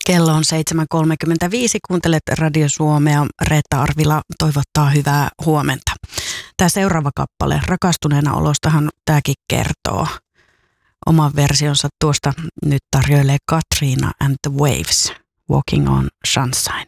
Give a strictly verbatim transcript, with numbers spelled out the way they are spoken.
Kello on seitsemän kolmekymmentäviisi. Kuuntelet Radio Suomea. Reetta Arvila toivottaa hyvää huomenta. Tämä seuraava kappale, Rakastuneena olostahan tämäkin kertoo. Oman versionsa tuosta nyt tarjoilee Katriina and the Waves, Walking on Sunshine.